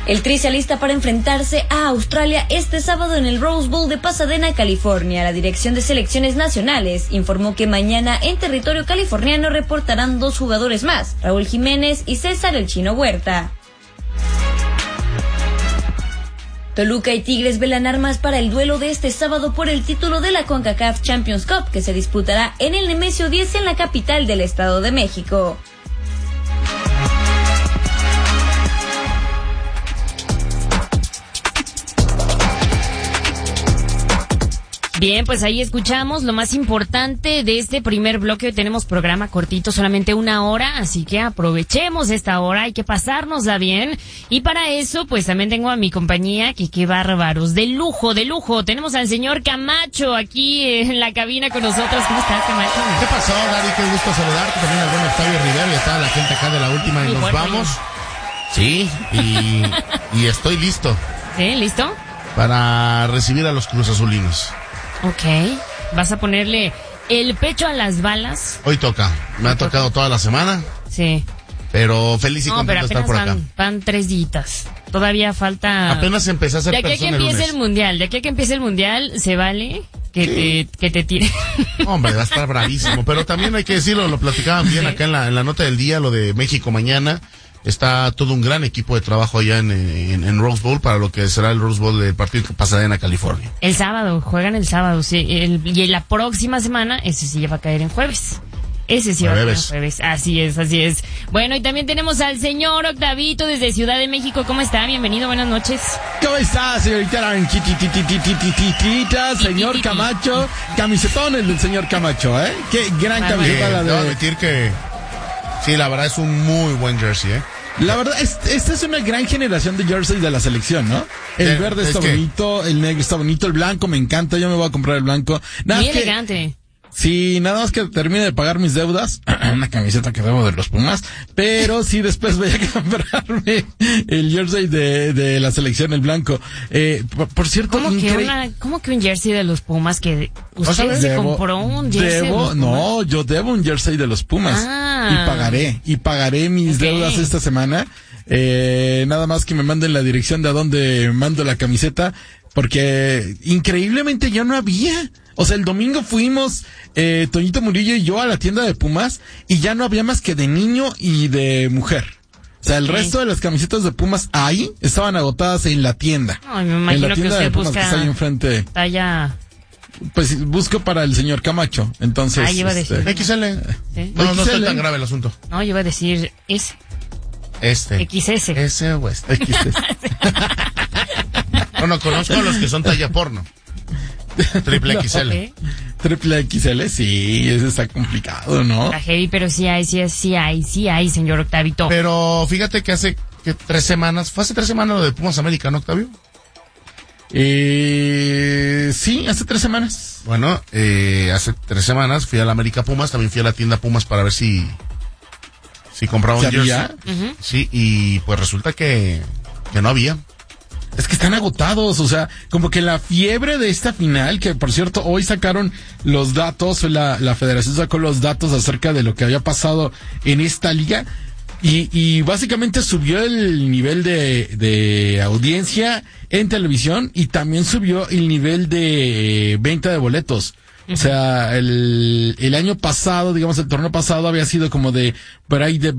El Tri se alista para enfrentarse a Australia este sábado en el Rose Bowl de Pasadena, California. La Dirección de Selecciones Nacionales informó que mañana en territorio californiano reportarán 2 jugadores más, Raúl Jiménez y César el Chino Huerta. Toluca y Tigres velan armas para el duelo de este sábado por el título de la CONCACAF Champions Cup, que se disputará en el Nemesio 10 en la capital del Estado de México. Bien, pues ahí escuchamos lo más importante de este primer bloque. Hoy tenemos programa cortito, solamente 1 hora, así que aprovechemos esta hora, hay que pasárnosla bien. Y para eso, pues también tengo a mi compañía, que qué bárbaros, de lujo, de lujo. Tenemos al señor Camacho aquí en la cabina con nosotros. ¿Cómo estás, Camacho? ¿Qué pasó, Gary? Qué gusto saludarte, también al buen Octavio Rivera y a toda la gente acá de la última. Y nos vamos. Sí, y estoy listo. ¿Sí? ¿Listo? Para recibir a los Cruz Azulinos. Ok, ¿vas a ponerle el pecho a las balas? Hoy toca, me ha tocado toda la semana. Sí. Pero feliz y contento de estar por acá. Van 3 días. Todavía falta... Apenas empecé a hacer persona el lunes. De aquí a que empiece el mundial, se vale que te tire. Hombre, va a estar bravísimo. Pero también hay que decirlo, lo platicaban bien acá en la nota del día, lo de México mañana. Está todo un gran equipo de trabajo allá en Rose Bowl para lo que será el Rose Bowl del partido de Pasadena, California. El sábado, juegan el sábado, sí. Y la próxima semana, ese sí ya va a caer en jueves. Ese sí va a caer en jueves. Así es. Bueno, y también tenemos al señor Octavito desde Ciudad de México. ¿Cómo está? Bienvenido, buenas noches. ¿Cómo está, señorita? Señor Camacho. Camisetones del señor Camacho, ¿eh? Qué gran camiseta la de... Debo admitir que... Sí, la verdad es un muy buen jersey, ¿eh? La verdad, esta es una gran generación de jerseys de la selección, ¿no? El verde está bonito, el negro está bonito, el blanco me encanta, yo me voy a comprar el blanco. Muy elegante. Sí, nada más que termine de pagar mis deudas, una camiseta que debo de los Pumas, pero sí después voy a comprarme el jersey de la selección, el blanco. Por cierto, ¿Cómo que un jersey de los Pumas que usted se compró un jersey de los Pumas? No, yo debo un jersey de los Pumas. Y pagaré mis deudas esta semana. Nada más que me manden la dirección de a dónde mando la camiseta, porque increíblemente ya no había. O sea, el domingo fuimos, Toñito Murillo y yo a la tienda de Pumas y ya no había más que de niño y de mujer. O sea, el resto de las camisetas de Pumas ahí estaban agotadas en la tienda. Ay, me imagino en la tienda que usted de Pumas busca que está ahí enfrente. Talla. Pues busco para el señor Camacho, entonces. Iba a decir. XL. ¿Sí? No está tan grave el asunto. No, yo iba a decir XS. XS o este. XS. Bueno, conozco a los que son talla porno. Triple XL. Okay. Triple XL, sí, eso está complicado, ¿no? Está heavy, pero sí hay, señor Octavito. Pero fíjate que hace 3 semanas, fue hace 3 semanas lo de Pumas América, ¿no, Octavio? Sí, hace 3 semanas. Bueno, hace 3 semanas fui a la América Pumas, también fui a la tienda Pumas para ver si compraba un jersey. Uh-huh. Sí, y pues resulta que no había. Es que están agotados, o sea, como que la fiebre de esta final, que por cierto, hoy sacaron los datos, la federación sacó los datos acerca de lo que había pasado en esta liga, y básicamente subió el nivel de audiencia en televisión, y también subió el nivel de venta de boletos. O sea, el año pasado, digamos, el torneo pasado había sido como de, por ahí de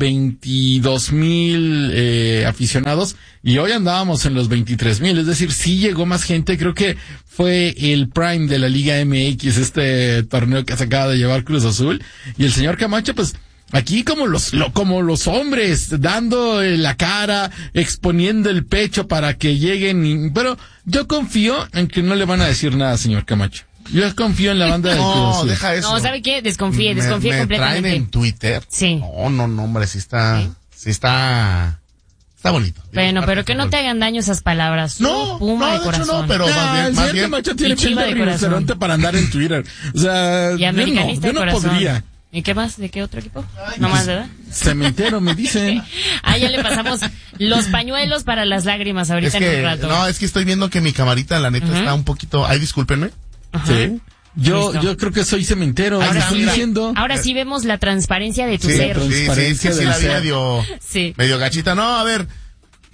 22,000 aficionados, y hoy andábamos en los 23,000, es decir, sí llegó más gente. Creo que fue el prime de la Liga MX, este torneo que se acaba de llevar Cruz Azul, y el señor Camacho, pues, aquí como los hombres, dando la cara, exponiendo el pecho para que lleguen, pero yo confío en que no le van a decir nada, señor Camacho. Yo confío en la banda del Cruz Azul. No, deja eso. No, ¿sabe qué? Desconfíe completamente. Me traen en Twitter. Sí. No, hombre, sí está bonito. Bueno, pero que no te hagan daño esas palabras. No, Puma de hecho corazón. no, pero más bien. Camacho tiene pinta de rinoceronte para andar en Twitter. O sea, yo no podría. ¿Y qué más? ¿De qué otro equipo? ¿No más, verdad? Cementero, me dicen. Ya le pasamos los pañuelos para las lágrimas ahorita en un rato. No, es que estoy viendo que mi camarita, la neta, está un poquito... Ay, discúlpenme. Ajá. Sí. Yo creo que soy cementero. Ahora sí vemos la transparencia de tu ser. Sí, la vi medio gachita. No, a ver,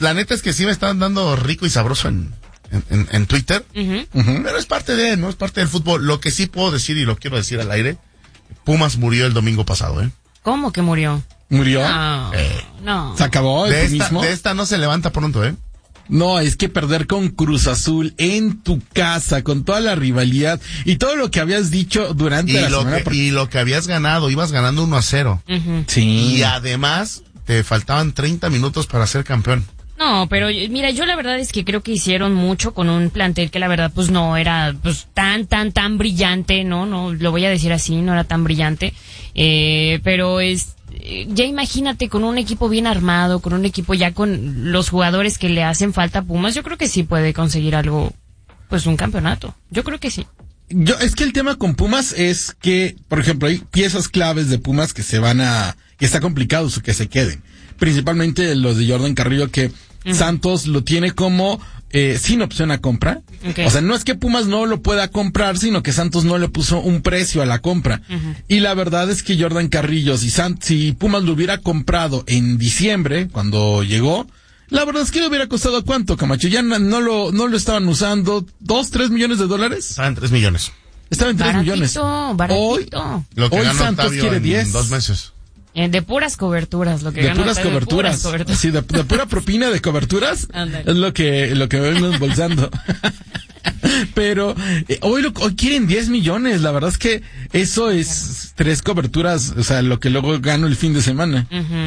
la neta es que sí me están dando rico y sabroso en Twitter, pero es parte ¿no? Es parte del fútbol. Lo que sí puedo decir, y lo quiero decir al aire, Pumas murió el domingo pasado, ¿Cómo que murió? ¿Murió? No. ¿Se acabó el mismo? De esta no se levanta pronto, No, es que perder con Cruz Azul en tu casa, con toda la rivalidad y todo lo que habías dicho durante la semana. Y lo que habías ganado, ibas ganando 1-0. Sí. Y además, te faltaban 30 minutos para ser campeón. No, pero mira, yo la verdad es que creo que hicieron mucho con un plantel que la verdad pues no era pues tan brillante, no, lo voy a decir así, no era tan brillante, pero ya imagínate con un equipo bien armado, con un equipo ya con los jugadores que le hacen falta a Pumas, yo creo que sí puede conseguir algo, pues un campeonato, yo creo que sí. Es que el tema con Pumas es que, por ejemplo, hay piezas claves de Pumas que que está complicado que se queden. Principalmente los de Jordan Carrillo, que Santos lo tiene como sin opción a compra. Okay. O sea, no es que Pumas no lo pueda comprar, sino que Santos no le puso un precio a la compra. Y la verdad es que Jordan Carrillo, si Pumas lo hubiera comprado en diciembre, cuando llegó, la verdad es que le hubiera costado ¿cuánto, Camacho? Ya no lo estaban usando, $2-3 millones. Estaba en 3 millones. Estaba en 3 millones. Baratito. Hoy Santos Octavio quiere 10. En 2 meses. De puras coberturas, lo que de puras coberturas. Sí, de pura propina de coberturas. Es lo que vengo embolsando. Pero hoy quieren 10 millones. La verdad es que eso es 3 coberturas, o sea, lo que luego gano el fin de semana.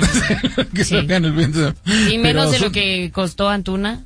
Y menos de lo que costó Antuna.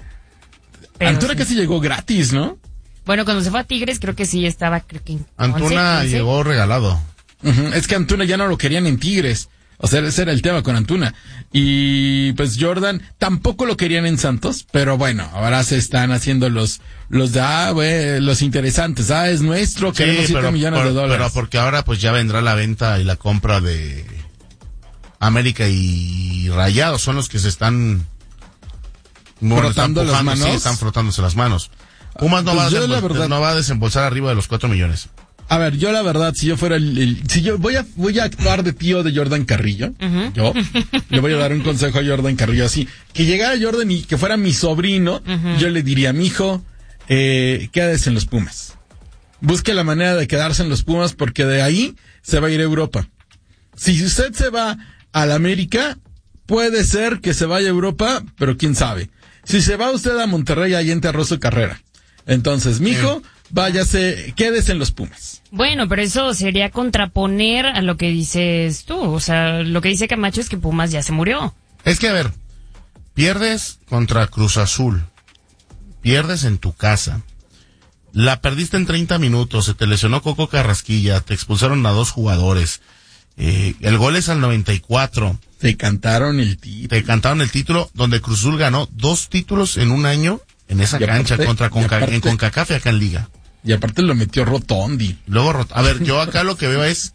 Antuna casi llegó gratis, ¿no? Bueno, cuando se fue a Tigres creo que sí estaba, Antuna 11, llegó regalado. Es que Antuna ya no lo querían en Tigres. O sea, ese era el tema con Antuna. Y pues Jordan tampoco lo querían en Santos, pero bueno, ahora se están haciendo los interesantes. Es nuestro, queremos $7 millones. Pero porque ahora pues ya vendrá la venta y la compra de América y Rayados, son los que se están frotando las manos. Sí, están frotándose las manos. Pumas no va a desembolsar arriba de los 4 millones. A ver, yo la verdad, si yo fuera si yo voy a actuar de tío de Jordan Carrillo, yo le voy a dar un consejo a Jordan Carrillo así, que llegara Jordan y que fuera mi sobrino, yo le diría, mijo, quédese en los Pumas. Busque la manera de quedarse en los Pumas porque de ahí se va a ir a Europa. Si usted se va a la América, puede ser que se vaya a Europa, pero quién sabe. Si se va usted a Monterrey, ahí enterró su carrera. Entonces, mijo, váyase, quédese en los Pumas. Bueno, pero eso sería contraponer a lo que dices tú. O sea, lo que dice Camacho es que Pumas ya se murió. Es que, a ver, pierdes contra Cruz Azul. Pierdes en tu casa. La perdiste en 30 minutos. Se te lesionó Coco Carrasquilla. Te expulsaron a 2 jugadores. El gol es al 94. Te cantaron el título. Donde Cruz Azul ganó 2 títulos en un año. En esa cancha en CONCACAF y acá en Liga. Y aparte lo metió Rotondi. Luego, a ver, yo acá lo que veo es,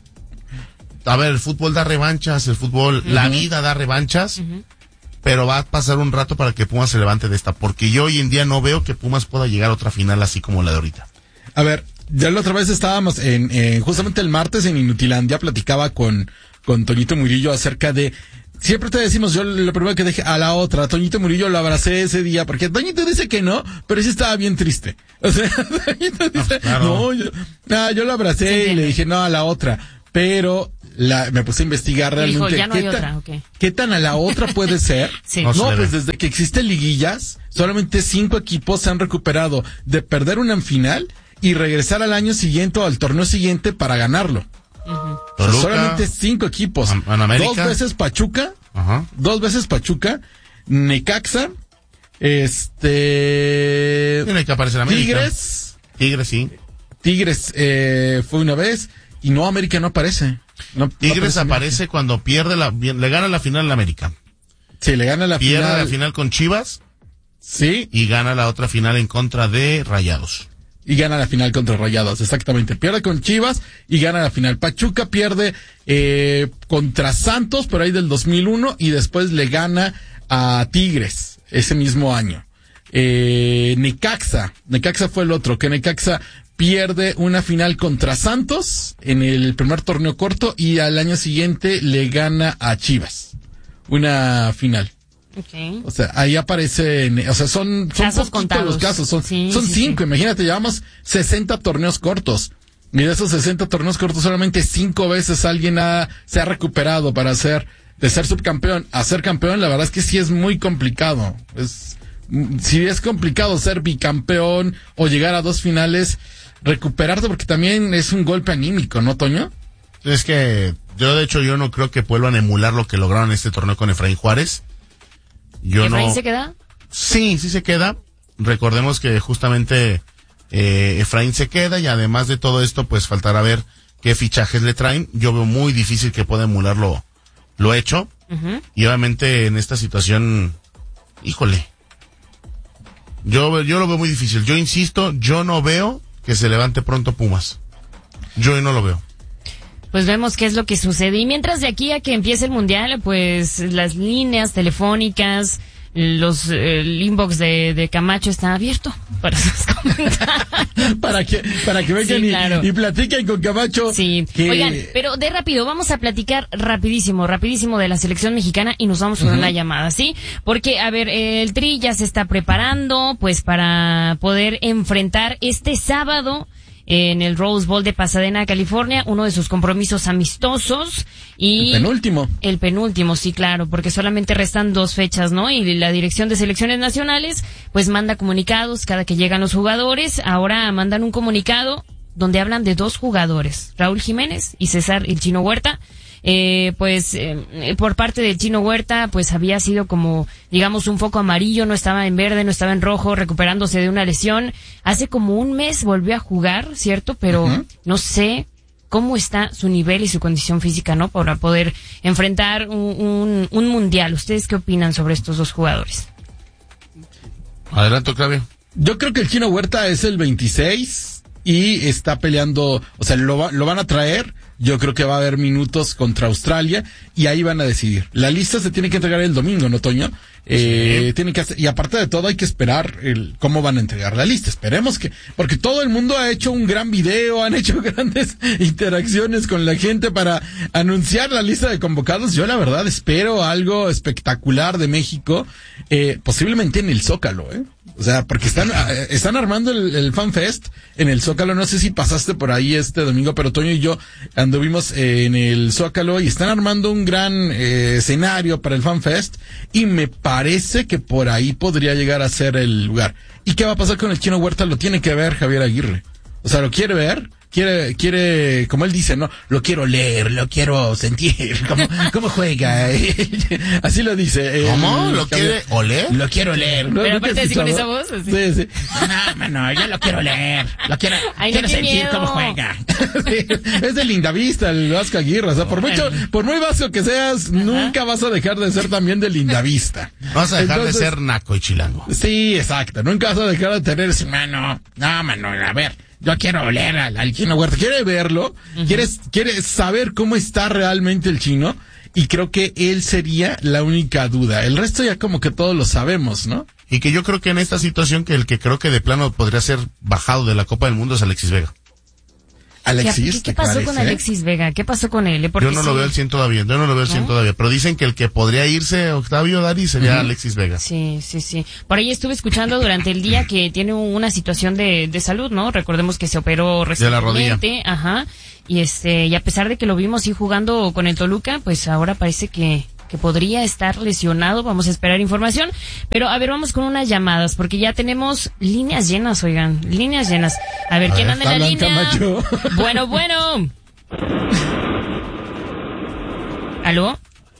el fútbol da revanchas, la vida da revanchas, pero va a pasar un rato para que Pumas se levante de esta, porque yo hoy en día no veo que Pumas pueda llegar a otra final así como la de ahorita. A ver, ya la otra vez estábamos justamente el martes en Inutilandia, platicaba con Toñito Murillo acerca de... Siempre te decimos, yo lo primero que dejé a la otra, Toñito Murillo lo abracé ese día, porque Toñito dice que no, pero sí estaba bien triste. O sea, Toñito dice, yo lo abracé y le dije, no, a la otra. Pero me puse a investigar realmente. Dijo, ya no ¿qué tan a la otra puede ser? Sí. No, pues desde que existen liguillas, solamente 5 equipos se han recuperado de perder una final y regresar al año siguiente o al torneo siguiente para ganarlo. O sea, solamente 5 equipos. En América. 2 veces Pachuca. 2 veces Pachuca. Necaxa. Tiene que aparecer América. Tigres, sí. Tigres, fue una vez. Y no, América no aparece. Tigres aparece cuando le gana la final a América. Sí, le gana la final. Pierde la final con Chivas. Sí. Y gana la otra final en contra de Rayados. Y gana la final contra Rayados, exactamente. Pierde con Chivas y gana la final. Pachuca pierde contra Santos por ahí del 2001 y después le gana a Tigres ese mismo año. Necaxa fue el otro, que Necaxa pierde una final contra Santos en el primer torneo corto y al año siguiente le gana a Chivas. Una final. Okay. O sea, ahí aparecen, o sea, son casos contados. Los casos, son 5, imagínate, llevamos 60 torneos cortos. Y de esos 60 torneos cortos, solamente 5 veces alguien se ha recuperado de ser subcampeón a ser campeón. La verdad es que sí es muy complicado. Si es complicado ser bicampeón o llegar a 2 finales, recuperarte, porque también es un golpe anímico, ¿no, Toño? Es que yo no creo que vuelvan a emular lo que lograron en este torneo con Efraín Juárez. ¿Efraín se queda? Sí se queda. Recordemos que justamente Efraín se queda, y además de todo esto, pues faltará ver qué fichajes le traen. Yo veo muy difícil que pueda emular lo hecho. Uh-huh. Y obviamente en esta situación, híjole, yo lo veo muy difícil. Yo insisto, yo no veo que se levante pronto Pumas. Yo no lo veo. Pues vemos qué es lo que sucede. Y mientras de aquí a que empiece el Mundial, pues las líneas telefónicas, el inbox de Camacho está abierto para sus comentarios. para que vengan, sí, claro, y platiquen con Camacho. Sí. Oigan, pero de rápido, vamos a platicar rapidísimo de la selección mexicana y nos vamos con una llamada, ¿sí? Porque, a ver, el Tri ya se está preparando, pues, para poder enfrentar este sábado en el Rose Bowl de Pasadena, California, uno de sus compromisos amistosos. Y el penúltimo, sí, claro, porque solamente restan 2 fechas, ¿no? Y la Dirección de Selecciones Nacionales pues manda comunicados cada que llegan los jugadores. Ahora mandan un comunicado donde hablan de 2 jugadores, Raúl Jiménez y César el Chino Huerta. Por parte del Chino Huerta, pues había sido como, digamos, un foco amarillo, no estaba en verde, no estaba en rojo, recuperándose de una lesión. Hace como un mes volvió a jugar, ¿cierto? Pero no sé cómo está su nivel y su condición física, ¿no? Para poder enfrentar un mundial. ¿Ustedes qué opinan sobre estos 2 jugadores? Adelante, Octavio. Yo creo que el Chino Huerta es el 26 y está peleando, o sea, lo van a traer. Yo creo que va a haber minutos contra Australia y ahí van a decidir. La lista se tiene que entregar el domingo, ¿no, Toño? Sí. Y aparte de todo hay que esperar cómo van a entregar la lista. Esperemos porque todo el mundo ha hecho un gran video, han hecho grandes interacciones con la gente para anunciar la lista de convocados. Yo la verdad espero algo espectacular de México, posiblemente en el Zócalo, O sea, porque están armando el Fan Fest en el Zócalo. No sé si pasaste por ahí este domingo, pero Toño y yo anduvimos en el Zócalo y están armando un gran escenario para el Fan Fest y me parece que por ahí podría llegar a ser el lugar. ¿Y qué va a pasar con el Chino Huerta? Lo tiene que ver Javier Aguirre. O sea, lo quiere ver. Quiere, como él dice, ¿no? Lo quiero leer, lo quiero sentir, cómo juega. Así lo dice. ¿Cómo? ¿Lo quiere oler? Lo quiero leer. Pero aparte así con esa voz, así. Sí. No, yo lo quiero leer. Quiero sentir cómo juega. Sí, es de Lindavista, el Vasco Aguirre. O sea, por muy vasco que seas, nunca vas a dejar de ser también de Lindavista. Vas a dejar de ser naco y chilango. Sí, exacto. Nunca vas a dejar de tener ese mano. No, mano, a ver. Yo quiero oler al Chino Huerta, quiere verlo, quiere saber cómo está realmente el Chino, y creo que él sería la única duda. El resto ya como que todos lo sabemos, ¿no? Y que yo creo que en esta situación que el que creo que de plano podría ser bajado de la Copa del Mundo es Alexis Vega. ¿Qué pasó con Alexis Vega? ¿Qué pasó con él? Yo no lo veo al 100 todavía, pero dicen que el que podría irse, Octavio Dari, sería Alexis Vega. Sí. Por ahí estuve escuchando durante el día que tiene una situación de salud, ¿no? Recordemos que se operó recientemente. De la rodilla. Ajá. Y a pesar de que lo vimos sí jugando con el Toluca, pues ahora parece que podría estar lesionado. Vamos a esperar información. Pero, a ver, vamos con unas llamadas, porque ya tenemos líneas llenas, oigan. Líneas llenas. A ver, ¿quién anda en la línea? Camacho. Bueno. ¿Aló?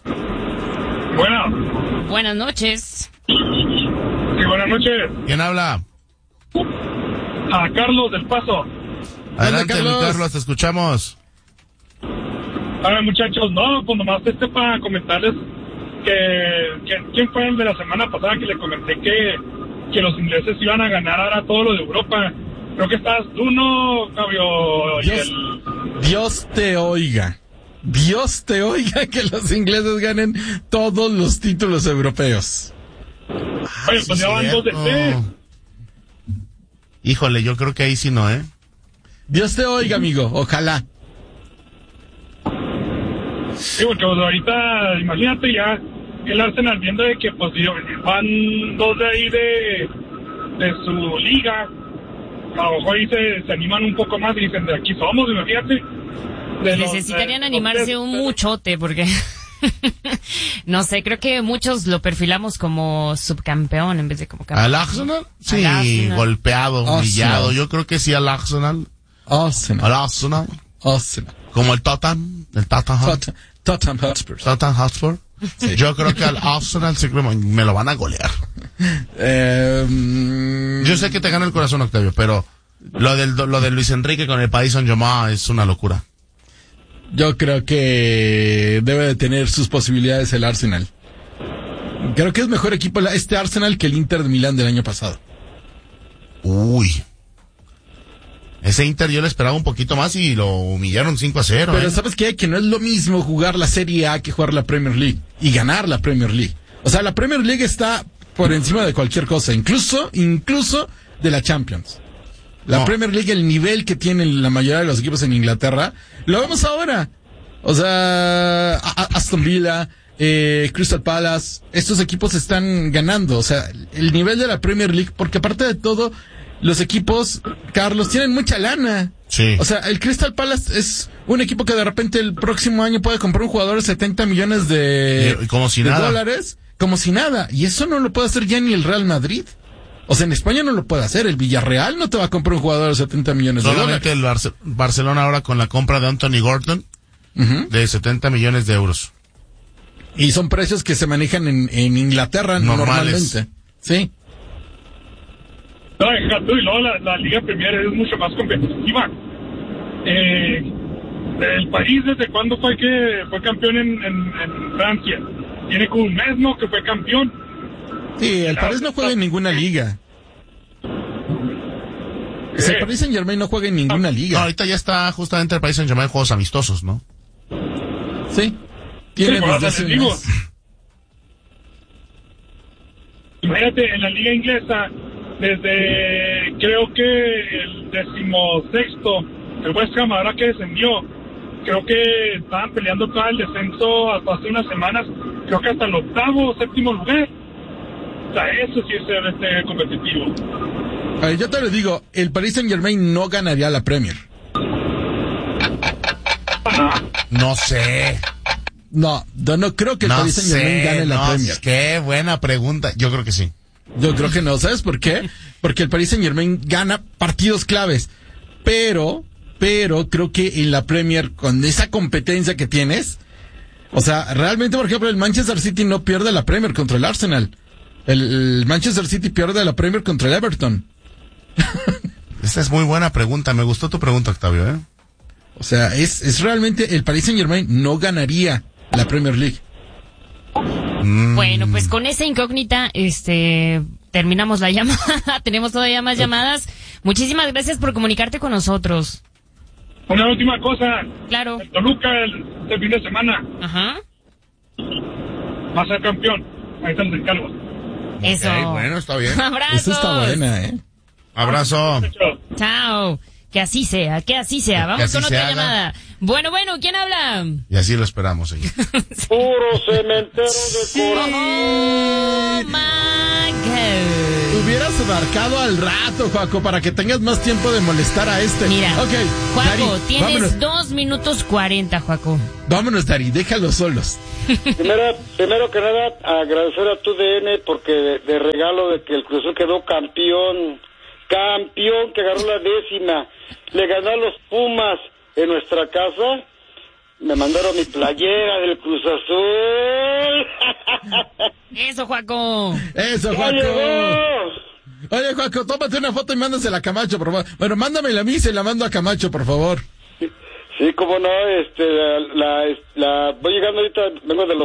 Bueno. Buenas noches. Sí, buenas noches. ¿Quién habla? A Carlos del Paso. Adelante, Carlos, te escuchamos. A ver, muchachos, pues nomás para comentarles que quién fue el de la semana pasada que le comenté que los ingleses iban a ganar ahora todo lo de Europa. Creo que estás tú, ¿no, Fabio? Dios te oiga. Dios te oiga que los ingleses ganen todos los títulos europeos. Oye, pues ya van 2 de 3. Híjole, yo creo que ahí sí no, Dios te oiga, amigo, ojalá. Sí, porque ahorita, imagínate, ya el Arsenal, viendo de que pues van 2 de ahí de su liga, a lo mejor ahí se animan un poco más y dicen, de aquí somos, imagínate. Necesitarían animarse un muchote, porque no sé, creo que muchos lo perfilamos como subcampeón en vez de como campeón. ¿Al Arsenal? Sí, Al Arsenal. golpeado, humillado. Yo creo que sí al Arsenal. Arsenal. Al Arsenal. Arsenal. Como el Tottenham. Tottenham Hotspur. Tottenham Hotspur. Sí. Yo creo que al Arsenal sí me lo van a golear. Yo sé que te gana el corazón, Octavio, pero lo de Luis Enrique con el Paris Saint-Germain es una locura. Yo creo que debe de tener sus posibilidades el Arsenal. Creo que es mejor equipo este Arsenal que el Inter de Milán del año pasado. Uy. Ese Inter yo le esperaba un poquito más y lo humillaron 5-0. Pero ¿sabes qué? Que no es lo mismo jugar la Serie A que jugar la Premier League y ganar la Premier League. O sea, la Premier League está por encima de cualquier cosa, incluso de la Champions. La Premier League, el nivel que tienen la mayoría de los equipos en Inglaterra, lo vemos ahora. O sea, Aston Villa, Crystal Palace, estos equipos están ganando. O sea, el nivel de la Premier League, porque aparte de todo, los equipos, Carlos, tienen mucha lana. Sí. O sea, el Crystal Palace es un equipo que de repente el próximo año puede comprar un jugador de 70 millones de dólares, como si nada. Y eso no lo puede hacer ya ni el Real Madrid. O sea, en España no lo puede hacer. El Villarreal no te va a comprar un jugador de 70 millones de dólares. Solamente el Barcelona ahora con la compra de Anthony Gordon, de 70 millones de euros. Y son precios que se manejan en Inglaterra normalmente. Sí. No, exacto, y luego la Liga Premier es mucho más competitiva. El país, ¿desde cuándo fue que fue campeón en Francia? Tiene como un mes, ¿no?, que fue campeón. Sí, el París no juega en ninguna liga. El Paris Saint-Germain no juega en ninguna liga. No, ahorita ya está justamente el Paris Saint-Germain en juegos amistosos, ¿no? Sí. Tiene desde hace un mes. Imagínate, en la liga inglesa, desde creo que el 16º, el West Ham, ahora que descendió, creo que estaban peleando todo el descenso hasta hace unas semanas, creo que hasta el 8º, 7º lugar. O sea, eso sí es ser competitivo. A ver, yo te lo digo, el Paris Saint-Germain no ganaría la Premier. No sé. No, yo no creo que el Paris Saint-Germain gane la Premier. Qué buena pregunta. Yo creo que sí. Yo creo que no. ¿Sabes por qué? Porque el Paris Saint-Germain gana partidos claves. Pero creo que en la Premier, con esa competencia que tienes, o sea, realmente, por ejemplo, el Manchester City no pierde la Premier contra el Arsenal. El Manchester City pierde la Premier contra el Everton. Esta es muy buena pregunta. Me gustó tu pregunta, Octavio, ¿eh? O sea, es realmente el Paris Saint-Germain no ganaría la Premier League. Bueno, pues con esa incógnita, terminamos la llamada. Tenemos todavía más llamadas. Muchísimas gracias por comunicarte con nosotros. Una última cosa. Claro. El Toluca este fin de semana. Ajá. Va a ser campeón. Ahí están los encargos. Eso. Okay, bueno, está bien. Abrazos. Eso está buena, ¿eh? Abrazo. Chao. Que así sea, que así sea. Vamos con otra llamada. Bueno, ¿quién habla? Y así lo esperamos, señor. Puro cementerio de corazón. Oh, my God. Hubieras marcado al rato, Joaco, para que tengas más tiempo de molestar a este. Mira, okay, Joaco, Dari, tienes vámonos. 2 minutos 40, Joaco. Vámonos, Dari, déjalos solos. Primero que nada, agradecer a tu DN porque de regalo de que el Cruz Azul quedó campeón, que agarró la 10ª, le ganó a los Pumas en nuestra casa, me mandaron mi playera del Cruz Azul. Eso, Joaco. Eso, ¡Ya Joaco. llegó! Oye, Joaco, tómate una foto y mándasela a Camacho, por favor. Bueno, mándamela a mí y se la mando a Camacho, por favor. Sí, cómo no, voy llegando ahorita, vengo de los